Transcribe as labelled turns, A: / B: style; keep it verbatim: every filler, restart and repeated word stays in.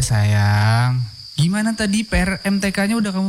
A: sayang. Gimana tadi P R M T K-nya udah kamu